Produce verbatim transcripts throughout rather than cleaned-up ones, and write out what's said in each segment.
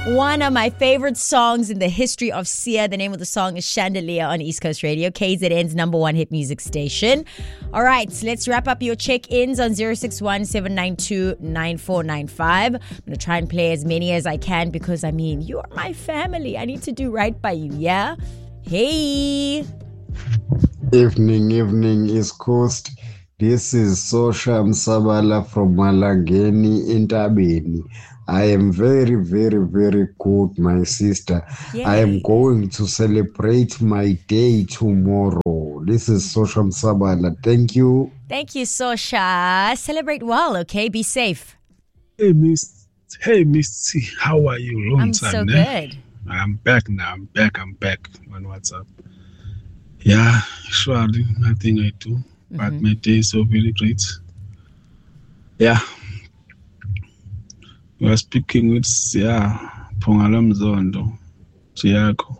One of my favorite songs in the history of Sia. The name of the song is Chandelier on East Coast Radio, K Z N's number one hit music station. All right, so let's wrap up your check-ins on zero six one, seven nine two, nine four nine five. I'm going to try and play as many as I can because, I mean, you are my family. I need to do right by you, yeah? Hey! Evening, evening, East Coast. This is Sosha Msabala from Malageni in Tabeni. I am very, very, very good, my sister. Yay. I am going to celebrate my day tomorrow. This is Sosha Msabala. Thank you. Thank you, Sosha. Celebrate well, okay? Be safe. Hey, Miss. Hey, Miss T. How are you? Long I'm time, so né? good. I'm back now. I'm back. I'm back on WhatsApp. Yeah, surely nothing I do. Mm-hmm. But my day is so very great. Yeah. We are speaking with Sia Pongalam Zondo. Chiako.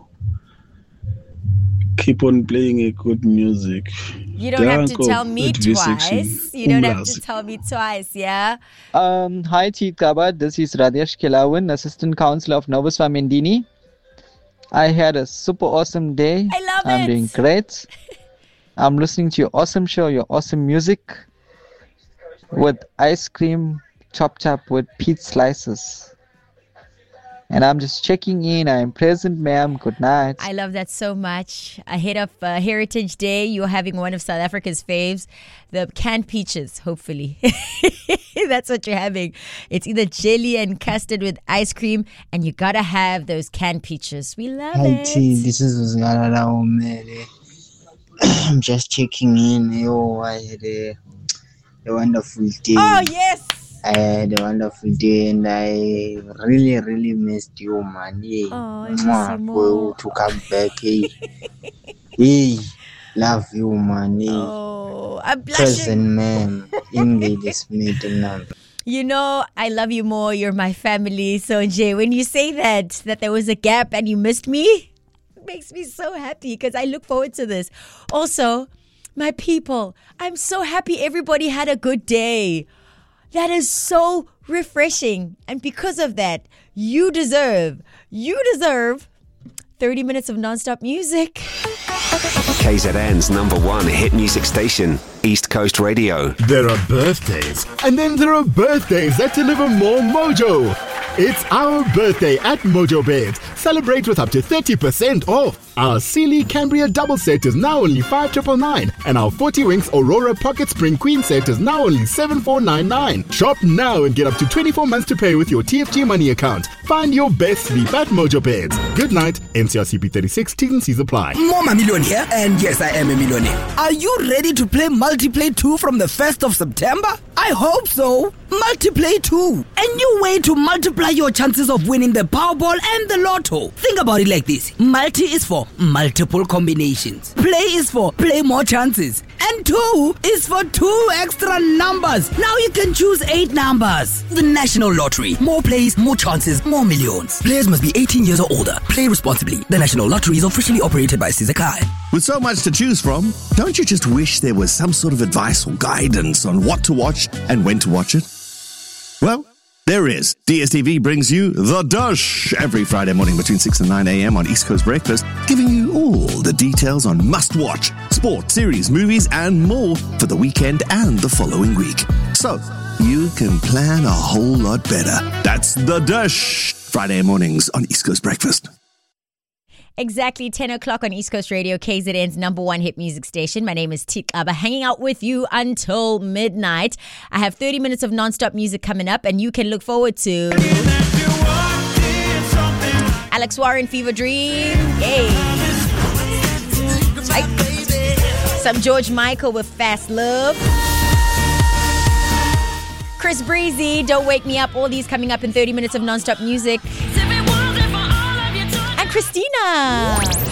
Keep on playing a good music. You don't have to tell me twice. You don't have to tell me twice, yeah? Um, hi, Chief Kaba. This is Radesh Kilawan, Assistant Councillor of Novus Famindini. I had a super awesome day. I love I'm it. I'm doing great. I'm listening to your awesome show, your awesome music with ice cream, chop chop with peach slices. And I'm just checking in. I'm present, ma'am. Good night. I love that so much. Ahead of uh, Heritage Day, you're having one of South Africa's faves, the canned peaches, hopefully. That's what you're having. It's either jelly and custard with ice cream, and you gotta have those canned peaches. We love Hi, it. T. This is Uzgarara Omere. I'm just checking in. Yo, I had a, a wonderful day. Oh, yes. I had a wonderful day and I really, really missed you, man. Hey, oh, I miss you more. To come back. Hey, hey, love you, man. Hey. Oh, I'm blushing. Present, man. Indeed, this middle You know, I love you more. You're my family. So, Jay, when you say that, that there was a gap and you missed me, it makes me so happy because I look forward to this. Also, my people, I'm so happy everybody had a good day. That is so refreshing. And because of that, you deserve, you deserve thirty minutes of nonstop music. K Z N's number one hit music station, East Coast Radio. There are birthdays, and then there are birthdays that deliver more mojo. It's our birthday at Mojo Beds. Celebrate with up to thirty percent off. Our Sealy Cambria double set is now only five nine nine nine, and our forty Winks Aurora Pocket Spring Queen set is now only seven four nine nine. Shop now and get up to twenty-four months to pay with your T F G money account. Find your best sleep at Mojo Beds. Good night. N C R C P thirty-six, T's and C's apply. Mama Million here, and yes, I am a millionaire. Are you ready to play Multiplay two from the first of September? I hope so. Multiplay two. A new way to multiply your chances of winning the Powerball and the Lotto. Think about it like this. Multi is for multiple combinations. Play is for play more chances. And two is for two extra numbers. Now you can choose eight numbers. The National Lottery. More plays, more chances, more millions. Players must be eighteen years or older. Play responsibly. The National Lottery is officially operated by Sizakai. With so much to choose from, don't you just wish there was some sort of advice or guidance on what to watch and when to watch it? Well, there is. D S T V brings you The Dush every Friday morning between six and nine a.m. on East Coast Breakfast, giving you all the details on must-watch, sport, series, movies, and more for the weekend and the following week. So you can plan a whole lot better. That's The Dush, Friday mornings on East Coast Breakfast. Exactly ten o'clock on East Coast Radio, K Z N's number one hit music station. My name is Tikaba, hanging out with you until midnight. I have thirty minutes of non-stop music coming up, and you can look forward to Alex Warren, Fever Dream. Yay. Right. Some George Michael with Fast Love. Chris Breezy, Don't Wake Me Up. All these coming up in thirty minutes of non-stop music. Christina.